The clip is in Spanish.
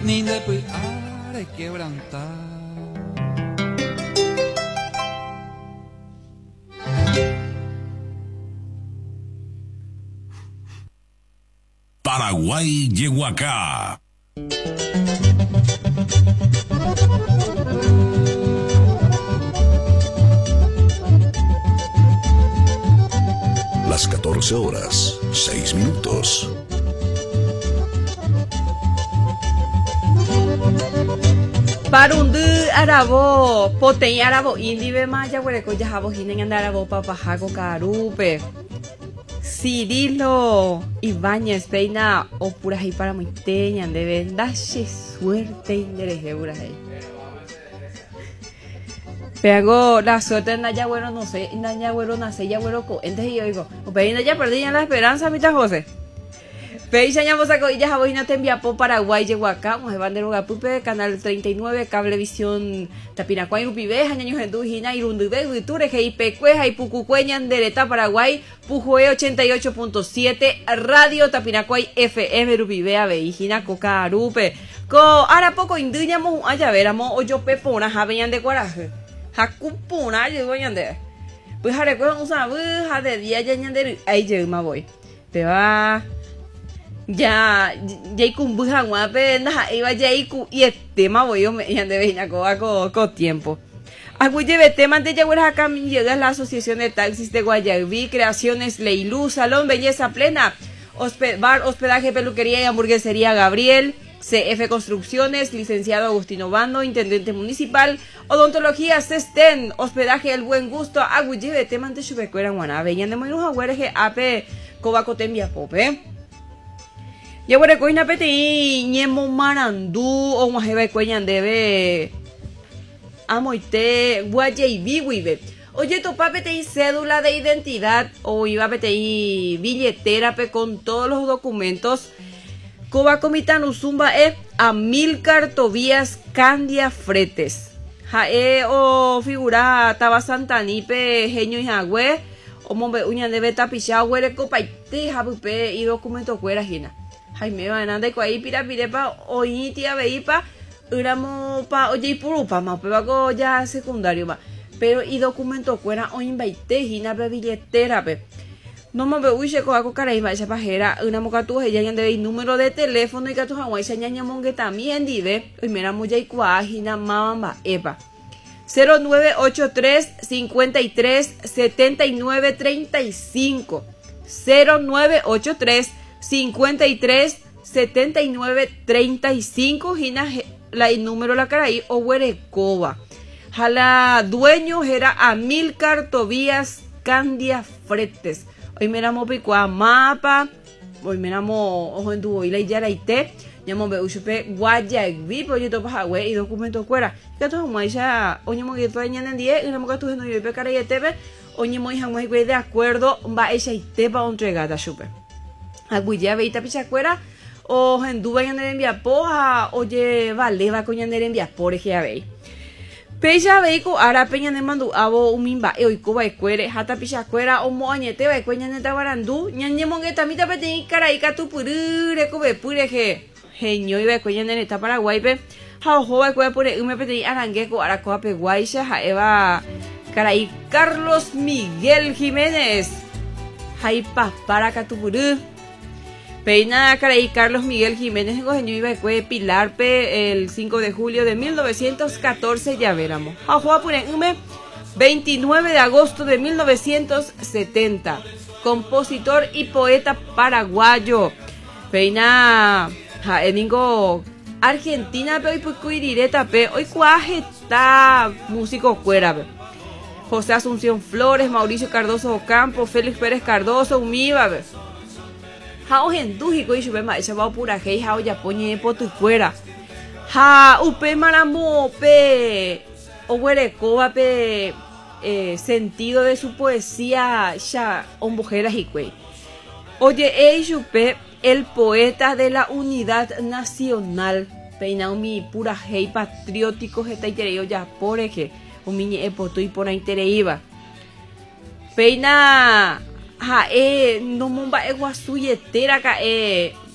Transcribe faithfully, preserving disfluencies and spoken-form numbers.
Ni después haré quebrantar. Paraguay llegó acá. Las catorce horas, seis minutos. Parundu arabo, potei arabo indi be maya huereco ya jabo hinen anda arabo papajaco carupe. Cirilo Ibáñez peina o pura ahí para muiteña de vendache suerte indereje pura ahí. Pego la suerte en ya bueno no sé, en ya bueno nace ya bueno co, entonces yo digo, o peina ya perdí ya la esperanza mitad José. Peisa ñamos a coilla jaboina te envía po Paraguay llegó acá, vamos bandero gapupe canal treinta y nueve Cablevisión Tapinacuay Rupibe, Jañaño Gendujina Irundube Guiture Geipecue Jaipucucueña Dereta Paraguay Pujue ochenta y ocho punto siete Radio Tapinacuay F M Rupibe Aveijina Coca Arupe Co ahora poco induñamos allá veramos oyo pepona jabeñan de coraje Jacupuna llegó ñande pues jare cojan usa buja de día ya ñande ahí llegó ma voy te va ya ya con buja guape na iba ya ku y el tema voy yo me de veña co co tiempo aguye de tema de ya acá llega la Asociación de Taxis de Guayaquil Creaciones Leilú Salón Belleza Plena Hosped, bar hospedaje peluquería y hamburguesería Gabriel C F Construcciones licenciado Agustino Bando intendente municipal odontología Sesten hospedaje El Buen Gusto aguye de tema de chubecuera guana veñan de muy unos agüereje ape cobacotembia pope ya bueno coina peti ñemo marandú o majeba cueñan debe amoite guayaibí wibe oye tu papete cédula de identidad o iba pete billetera pe con todos los documentos Coba comitan usumba e Amílcar Tobías Candia Fretes jae o figura taba santanipe genio y jagüe o mombe uña debe tapichá huere copaite jabupe y documento cuera jina Jaime Bananda y cuahí pira pirepa oí tía veipa uramo pa oye purupa ma pebago ya secundario ma pero y documento cuera o invaite hina pe billetera pe no me veo uy checo hago caray ma esa pajera una mocatu ella ya de número de teléfono y que tu hawaii se ñaña mongue también dive y mira muya y cuahina mamba epa cero nueve ocho tres cincuenta y tres setenta y nueve treinta y cinco cero nueve ocho tres cincuenta y tres setenta y nueve treinta y cinco hina la número la caray o huerecoba jala dueño era Amílcar Tobías Candia Fretes hoy miramos picua mapa hoy miramos ojo en tu boila y ya la ite llamo be uchupe Guayaquil oye to pajagüe y documento fuera que to maisha oñe mo que to ñan en die una moca tu no yo pe caray tebe oñe mo hija mo de acuerdo va esa ite pa entregada chupe aguilla veita pichacuera o henduba ñander envia poja oye vale va coñander envia por ejea vei peja veico ara peña ne mandu abo umimba e oiko va ecuere hata pichacuera o moañete va coña neta barandu ñañemongue tamita peti caraika tu purure ko be pureje genio iba coña neta Paraguay pe ha ojo va coña pure ume peti arangue ko ara ko pe guaisha ha eva caray Carlos Miguel Jiménez hay pa para catupurú Peina caray Carlos Miguel Jiménez en iba de Pilar P el cinco de julio de mil novecientos catorce ya veramos. Ajua Purengume veintinueve de agosto de mil novecientos setenta. Compositor y poeta paraguayo. Peina ja eningo Argentina pe hoy pucuy direta pe hoy cuaje está músico cuera pe. José Asunción Flores, Mauricio Cardoso Ocampo, Félix Pérez Cardoso, Umiba pe. Hao henduji koi chupe ma echa bao pura hei hao ya poñe po tu fuera ha upe maramo pe o huerecoba pe eh, sentido de su poesía ya ombujeras y cuey oye ei chupe el poeta de la unidad nacional peina mi pura hei patriótico jeta itereo ya por eje o miñe epoto y por intereiva peina ha eh no momba e guasuyetera ka eh